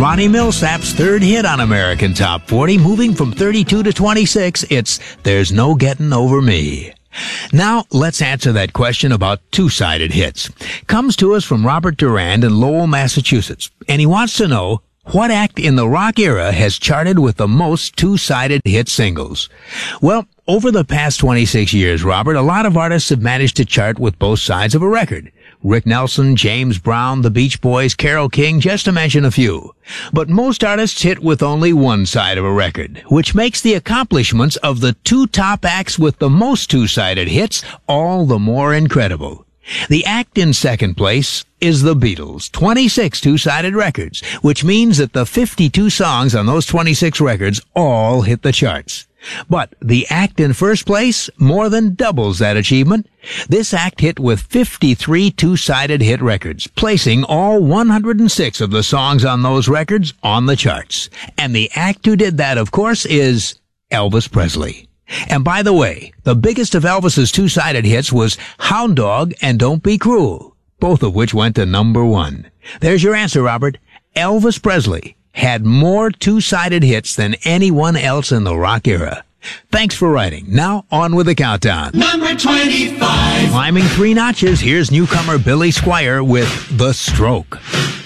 Ronnie Millsap's third hit on American Top 40, moving from 32 to 26. It's There's No Getting Over Me. Now, let's answer that question about two-sided hits. Comes to us from Robert Durand in Lowell, Massachusetts, and he wants to know, what act in the rock era has charted with the most two-sided hit singles? Well, over the past 26 years, Robert, a lot of artists have managed to chart with both sides of a record. Rick Nelson, James Brown, the Beach Boys, Carole King, just to mention a few. But most artists hit with only one side of a record, which makes the accomplishments of the two top acts with the most two-sided hits all the more incredible. The act in second place is the Beatles, 26 two-sided records, which means that the 52 songs on those 26 records all hit the charts. But the act in first place more than doubles that achievement. This act hit with 53 two-sided hit records, placing all 106 of the songs on those records on the charts. And the act who did that, of course, is Elvis Presley. And by the way, the biggest of Elvis's two-sided hits was Hound Dog and Don't Be Cruel, both of which went to number 1. There's your answer, Robert. Elvis Presley had more two-sided hits than anyone else in the rock era. Thanks for writing. Now, on with the countdown. Number 25. Climbing 3 notches, here's newcomer Billy Squier with The Stroke.